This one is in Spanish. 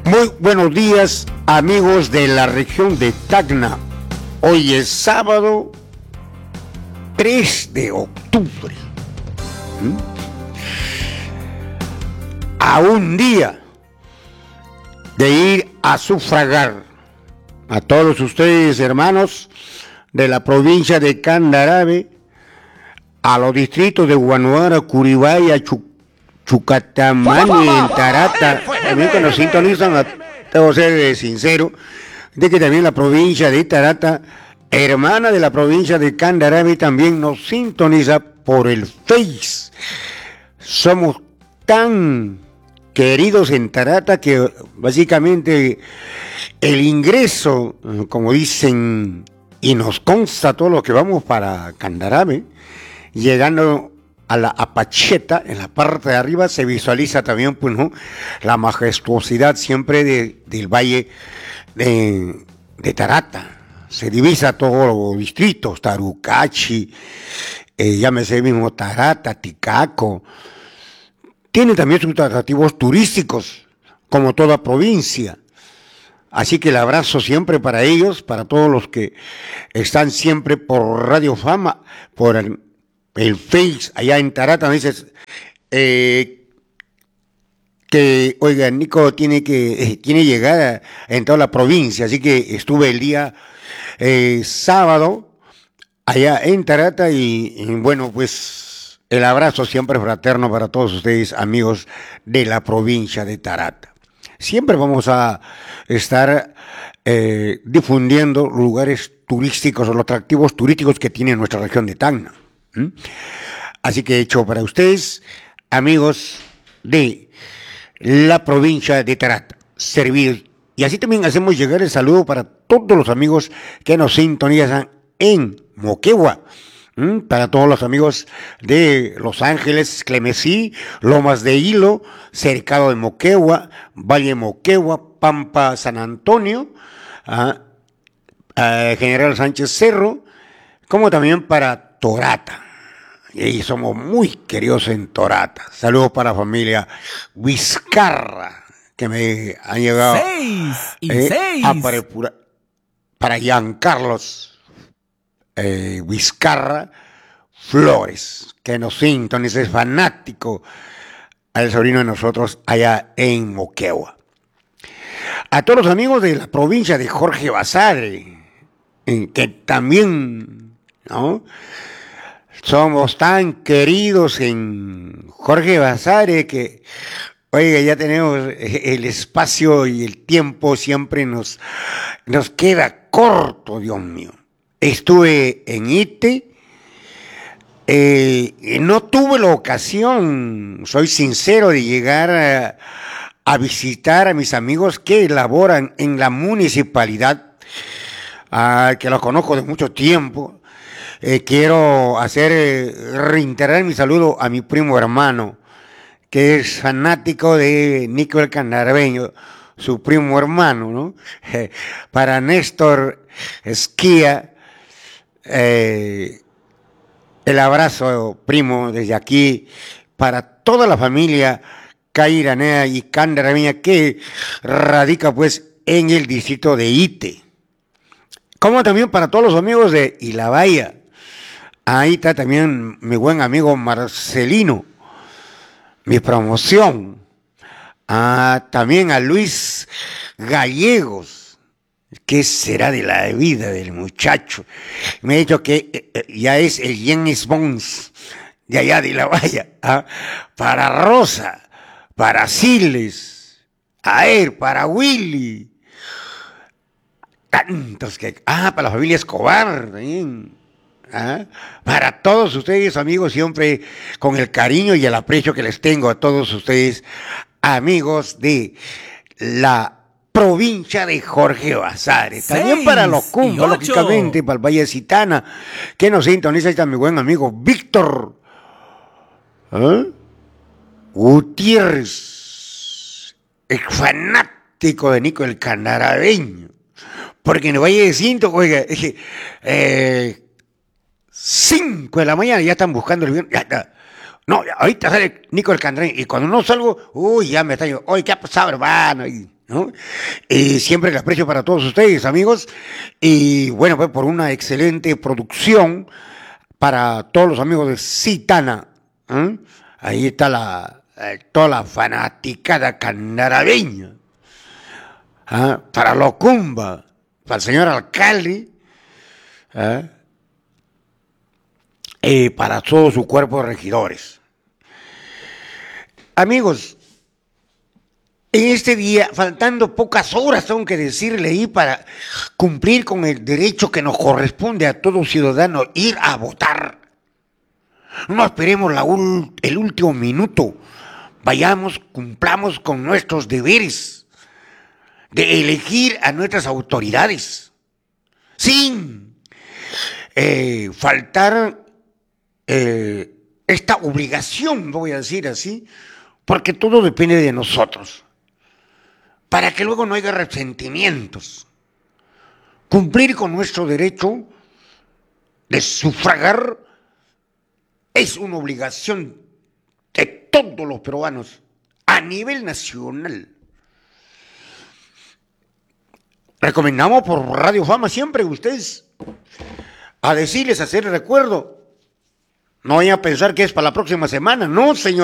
Muy buenos días, amigos de la región de Tacna. Hoy es sábado 3 de octubre. A un día de ir a sufragar a todos ustedes, hermanos de la provincia de Candarave, a los distritos de Guanuara, Curibaya, Chucatamani, en Tarata, también que nos sintonizan, debo ser sincero, de que también la provincia de Tarata, hermana de la provincia de Candarave, también nos sintoniza por el Face. Somos tan queridos en Tarata que básicamente el ingreso, como dicen, y nos consta todo lo que vamos para Candarave, llegando a la Apacheta, en la parte de arriba, se visualiza también, pues, ¿no?, la majestuosidad siempre del valle de Tarata. Se divisa todos los distritos, Tarucachi, llámese mismo Tarata, Ticaco. Tiene también sus atractivos turísticos, como toda provincia. Así que el abrazo siempre para ellos, para todos los que están siempre por Radio Fama, por el Face, allá en Tarata. Me dices que, oiga, Nico tiene llegada en toda la provincia, así que estuve el día sábado allá en Tarata y bueno, pues el abrazo siempre fraterno para todos ustedes, amigos de la provincia de Tarata. Siempre vamos a estar difundiendo lugares turísticos o los atractivos turísticos que tiene nuestra región de Tacna. Así que he hecho para ustedes, amigos de la provincia de Tarata, servir. Y así también hacemos llegar el saludo para todos los amigos que nos sintonizan en Moquegua. Para todos los amigos de Los Ángeles, Clemesí, Lomas de Hilo, Cercado de Moquegua, Valle de Moquegua, Pampa San Antonio, General Sánchez Cerro, como también para Torata. Y somos muy queridos en Torata. Saludos para la familia Vizcarra, que me han llegado 6 y 6 para Giancarlos Vizcarra Flores, que nos sintoniza, es fanático al sobrino de nosotros allá en Moquegua. A todos los amigos de la provincia de Jorge Basadre, que también, ¿no?, somos tan queridos en Jorge Basadre que, oiga, ya tenemos el espacio y el tiempo siempre nos queda corto, Dios mío. Estuve en Ite, no tuve la ocasión, soy sincero, de llegar a visitar a mis amigos que laboran en la municipalidad, que los conozco de mucho tiempo. Quiero reiterar mi saludo a mi primo hermano, que es fanático de Nico el Candaraveño, su primo hermano, ¿no? Para Néstor Esquía, el abrazo, primo, desde aquí, para toda la familia cairanea y candaraveña que radica, pues, en el distrito de Ite. Como también para todos los amigos de Ilabaya. Ahí está también mi buen amigo Marcelino, mi promoción. También a Luis Gallegos. ¿Qué será de la vida del muchacho? Me ha dicho que ya es el James Bond de allá de Ilabaya. Para Rosa, para Siles, para Willy. Tantos que... para la familia Escobar también. Para todos ustedes, amigos, siempre con el cariño y el aprecio que les tengo a todos ustedes, amigos de la provincia de Jorge Basadre. También para los Cumbos, lógicamente, para el Valle de Citana, que nos sintoniza. Ahí está mi buen amigo Víctor Gutiérrez, el fanático de Nico el Candaraveño. Porque en el Valle de Cinto, oiga, 5 de la mañana ya están buscando el viernes. No, ahorita sale Nico el Candaraveño. Y cuando no salgo, ya me está diciendo, oye, ¿qué ha pasado, hermano? Y ¿no? Y siempre el aprecio para todos ustedes, amigos. Y bueno, pues por una excelente producción para todos los amigos de Citana. Ahí está toda la fanaticada candarabeña. Para Locumba, para el señor alcalde, y para todo su cuerpo de regidores. Amigos, en este día, faltando pocas horas, tengo que decirle ahí, para cumplir con el derecho que nos corresponde a todo ciudadano, ir a votar. No esperemos el último minuto. Vayamos, cumplamos con nuestros deberes de elegir a nuestras autoridades, sin faltar esta obligación, voy a decir así, porque todo depende de nosotros, para que luego no haya resentimientos. Cumplir con nuestro derecho de sufragar es una obligación de todos los peruanos a nivel nacional. Recomendamos por Radio Fama siempre ustedes a decirles, hacer el recuerdo. No vayan a pensar que es para la próxima semana, no, señor.